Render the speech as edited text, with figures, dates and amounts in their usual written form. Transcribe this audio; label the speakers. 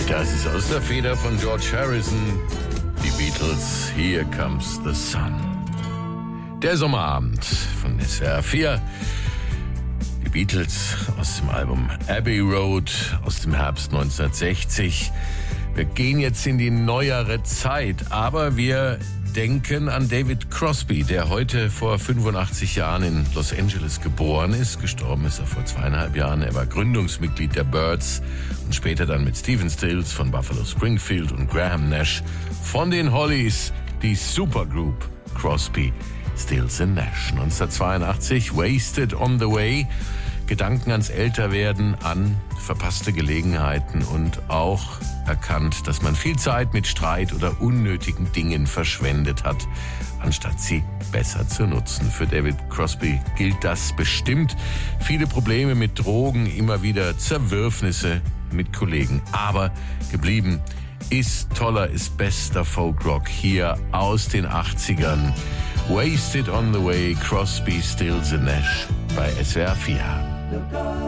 Speaker 1: Das ist aus der Feder von George Harrison. Die Beatles, Here Comes the Sun. Der Sommerabend von SWR 4. Die Beatles aus dem Album Abbey Road aus dem Herbst 1960. Wir gehen jetzt in die neuere Zeit, aber wir denken an David Crosby, der heute vor 85 Jahren in Los Angeles geboren ist. Gestorben ist er vor 2,5 Jahren. Er war Gründungsmitglied der Byrds und später dann mit Stephen Stills von Buffalo Springfield und Graham Nash von den Hollies, die Supergroup Crosby, Stills and Nash. 1982, Wasted on the Way. Gedanken ans Älterwerden, an verpasste Gelegenheiten und auch erkannt, dass man viel Zeit mit Streit oder unnötigen Dingen verschwendet hat, anstatt sie besser zu nutzen. Für David Crosby gilt das bestimmt. Viele Probleme mit Drogen, immer wieder Zerwürfnisse mit Kollegen. Aber geblieben ist toller, ist bester Folkrock hier aus den 80ern. Wasted on the Way, Crosby, Stills and Nash bei SWR 4.
Speaker 2: Look